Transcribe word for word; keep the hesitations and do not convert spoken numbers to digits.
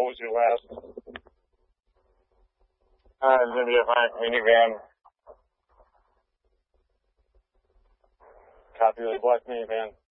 What was your last? Uh, it's gonna be a fine minivan. Copy the black minivan.